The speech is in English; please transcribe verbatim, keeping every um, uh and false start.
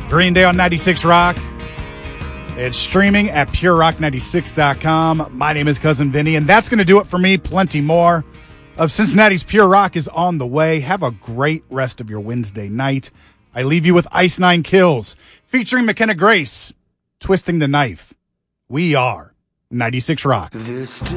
Green Day on ninety-six Rock. It's streaming at pure rock ninety-six dot com. My name is Cousin Vinny, and that's going to do it for me. Plenty more of Cincinnati's Pure Rock is on the way. Have a great rest of your Wednesday night. I leave you with Ice Nine Kills, featuring McKenna Grace, Twisting the Knife. We are ninety-six Rock. This